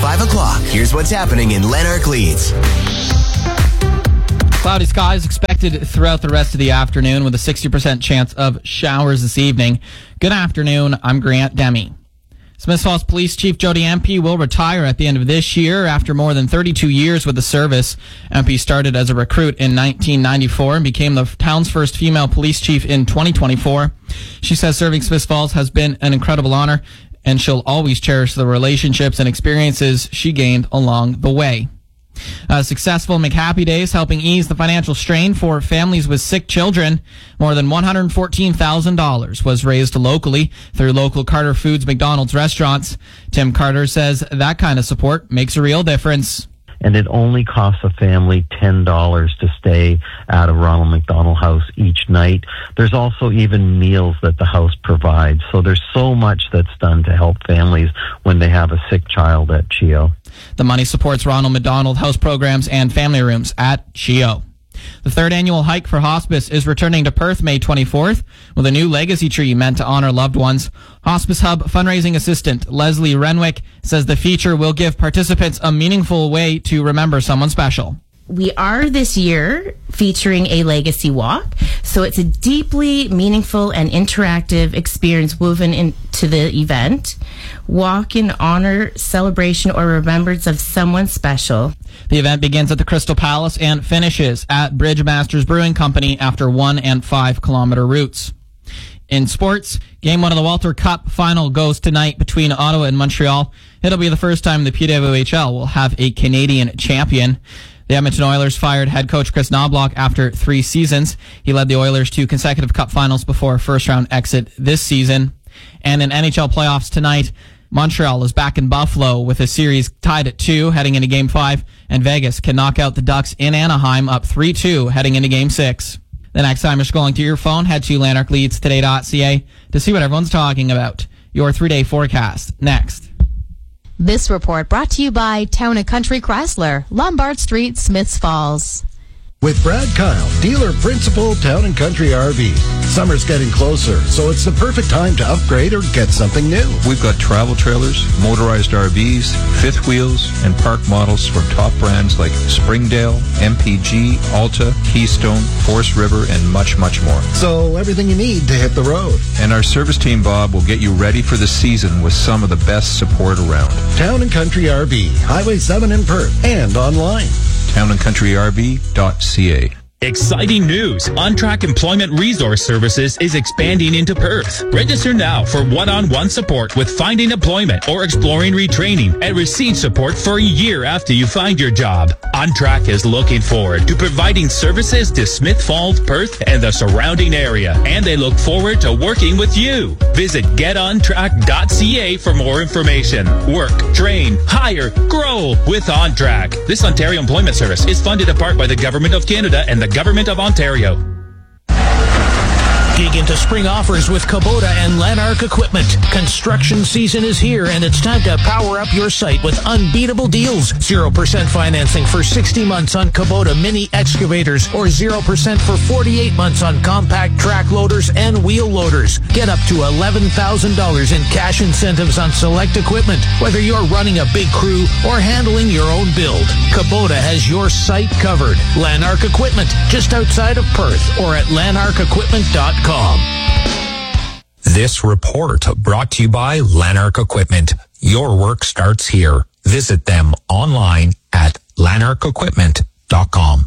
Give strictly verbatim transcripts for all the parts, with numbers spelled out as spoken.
five o'clock, here's what's happening in Lanark Leeds. Cloudy skies expected throughout the rest of the afternoon with a sixty percent chance of showers this evening. Good afternoon, I'm Grant Demi. Smiths Falls Police Chief Jody Empey will retire at the end of this year after more than thirty-two years with the service. Empey started as a recruit in nineteen ninety-four and became the town's first female police chief in twenty twenty-four. She says serving Smiths Falls has been an incredible honor, and she'll always cherish the relationships and experiences she gained along the way. A successful McHappy Days helping ease the financial strain for families with sick children. More than one hundred fourteen thousand dollars was raised locally through local Carter Foods McDonald's restaurants. Tim Carter says that kind of support makes a real difference. And it only costs a family ten dollars to stay at a Ronald McDonald House each night. There's also even meals that the house provides. So there's so much that's done to help families when they have a sick child at C H I O. The money supports Ronald McDonald House programs and family rooms at C H I O. The third annual Hike for Hospice is returning to Perth May twenty-fourth with a new legacy tree meant to honor loved ones. Hospice Hub fundraising assistant Leslie Renwick says the feature will give participants a meaningful way to remember someone special. We are this year featuring a legacy walk, so it's a deeply meaningful and interactive experience woven into the event. Walk in honor, celebration, or remembrance of someone special. The event begins at the Crystal Palace and finishes at Bridgemasters Brewing Company after one and five kilometer routes. In sports, game one of the Walter Cup final goes tonight between Ottawa and Montreal. It'll be the first time the P W H L will have a Canadian champion. The Edmonton Oilers fired head coach Chris Knobloch after three seasons. He led the Oilers to consecutive Cup finals before a first-round exit this season. And in N H L playoffs tonight, Montreal is back in Buffalo with a series tied at two heading into Game five, and Vegas can knock out the Ducks in Anaheim up three two heading into Game six. The next time you're scrolling through your phone, head to lanark leeds today dot c a to see what everyone's talking about. Your three-day forecast next. This report brought to you by Town and Country Chrysler, Lombard Street, Smiths Falls. With Brad Kyle, dealer principal, Town and Country R V. Summer's getting closer, so it's the perfect time to upgrade or get something new. We've got travel trailers, motorized R Vs, fifth wheels, and park models from top brands like Springdale, M P G, Alta, Keystone, Forest River, and much, much more. So everything you need to hit the road. And our service team, Bob, will get you ready for the season with some of the best support around. Town and Country R V, Highway seven in Perth, and online. town and country r v dot c a. Exciting news! OnTrack Employment Resource Services is expanding into Perth. Register now for one-on-one support with finding employment or exploring retraining and receive support for a year after you find your job. OnTrack is looking forward to providing services to Smiths Falls, Perth, and the surrounding area, and they look forward to working with you. Visit get on track dot c a for more information. Work, train, hire, grow with OnTrack. This Ontario Employment Service is funded in part by the Government of Canada and the Government of Ontario. Dig into spring offers with Kubota and Lanark Equipment. Construction season is here, and it's time to power up your site with unbeatable deals. zero percent financing for sixty months on Kubota mini excavators, or zero percent for forty-eight months on compact track loaders and wheel loaders. Get up to eleven thousand dollars in cash incentives on select equipment, whether you're running a big crew or handling your own build. Kubota has your site covered. Lanark Equipment, just outside of Perth, or at lanark equipment dot com. This report brought to you by Lanark Equipment. Your work starts here. Visit them online at lanark equipment dot com.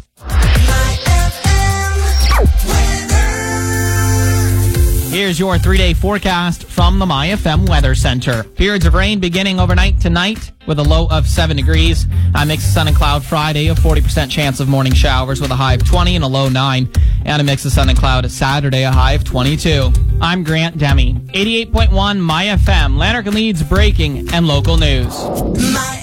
Here's your three-day forecast from the My F M Weather Center. Periods of rain beginning overnight tonight with a low of seven degrees. A mix of sun and cloud Friday, a forty percent chance of morning showers with a high of twenty and a low nine. And a mix of sun and cloud Saturday, a high of twenty-two. I'm Grant Demi. eighty-eight point one My F M, Lanark and Leeds breaking and local news. My